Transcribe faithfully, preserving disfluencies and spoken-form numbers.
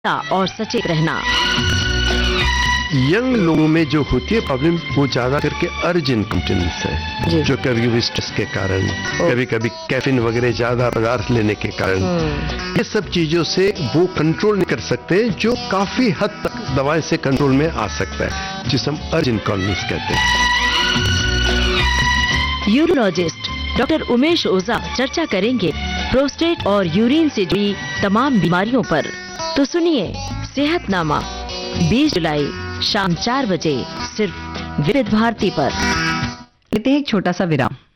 और सचेत रहना। यंग लोगों में जो होती है प्रॉब्लम वो ज्यादा करके अर्ज इनकॉन्टिनेंस है, जो कभी कभी स्ट्रेस के कारण, कभी कभी कैफीन वगैरह ज्यादा पदार्थ लेने के कारण, ये सब चीजों से वो कंट्रोल नहीं कर सकते, जो काफी हद तक दवाई से कंट्रोल में आ सकता है, जिसे हम अर्ज इनकॉन्टिनेंस कहते हैं। यूरोलॉजिस्ट डॉक्टर उमेश ओझा चर्चा करेंगे प्रोस्टेट और यूरिन से जुड़ी तमाम बीमारियों पर। तो सुनिए सेहतनामा बीस जुलाई शाम चार बजे सिर्फ विविध भारती पर। लेते हैं एक छोटा सा विराम।